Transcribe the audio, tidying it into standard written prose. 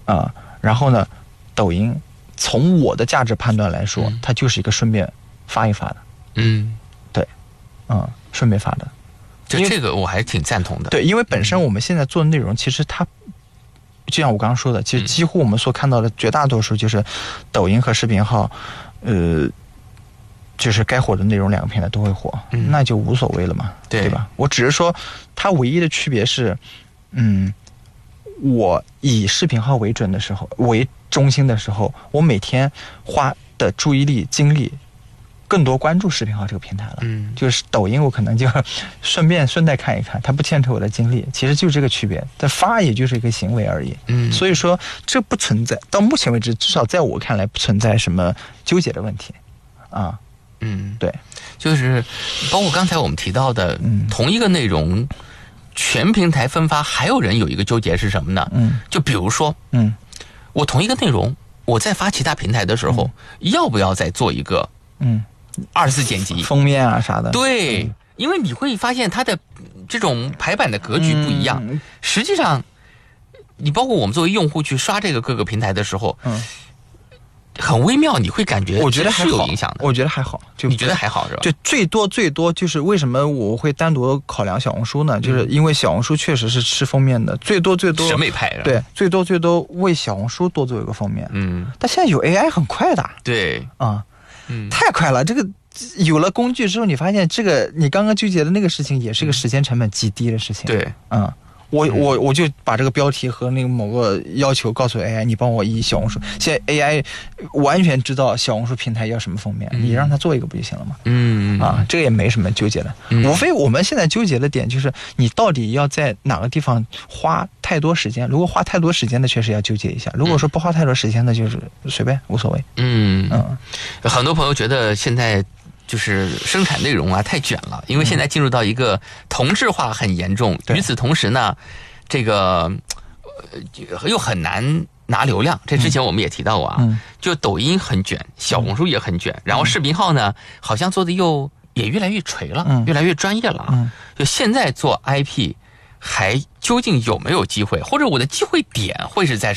然后呢，抖音从我的价值判断来说，它就是一个顺便发一发的。对，顺便发的。 这个我还是挺赞同的。 对，因为本身我们现在做的内容，其实它就像我刚刚说的，其实几乎我们所看到的绝大多数就是抖音和视频号，就是该火的内容两个平台都会火，那就无所谓了嘛，对吧？我只是说它唯一的区别是，我以视频号为准的时候，为中心的时候，我每天花的注意力精力更多关注视频号这个平台了。就是抖音我可能就顺带看一看，它不牵扯我的精力，其实就是这个区别。但发也就是一个行为而已。所以说这不存在，到目前为止，至少在我看来不存在什么纠结的问题啊。对， 就是包括刚才我们提到的，同一个内容全平台分发，还有人有一个纠结是什么呢？就比如说，我同一个内容，我在发其他平台的时候，要不要再做一个24剪辑封面啊啥的？ 对，因为你会发现它的这种排版的格局不一样。实际上，你包括我们作为用户去刷这个各个平台的时候，很微妙，你会感觉我觉得是有影响的。 我觉得还好，就你觉得还好是吧？ 就最多就是为什么我会单独考量小红书呢？就是因为小红书确实是吃封面的，最多审美派， 对，最多为小红书多做一个封面。但现在有 AI 很快的， 对太快了。这个有了工具之后，你发现这个你刚刚纠结的那个事情，也是个时间成本极低的事情。 对， 我就把这个标题和那个某个要求告诉 AI， 你帮我以小红书。现在 AI 完全知道小红书平台要什么封面，你让它做一个不就行了吗？这个也没什么纠结的。无非我们现在纠结的点就是你到底要在哪个地方花太多时间。如果花太多时间的，确实要纠结一下；如果说不花太多时间的，就是随便无所谓。 很多朋友觉得现在就是生产内容啊太卷了，因为现在进入到一个同质化很严重，与此同时呢，这个又很难拿流量。这之前我们也提到过啊，就抖音很卷，小红书也很卷，然后视频号呢好像做的也越来越垂了，越来越专业了啊。就现在做 IP 还究竟有没有机会，或者我的机会点会是在